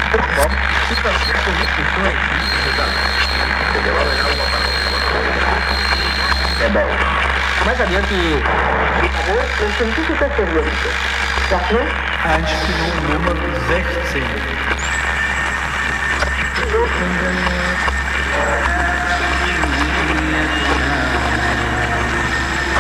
Mas sabia que el científico periódico. Einstellung Nummer 16.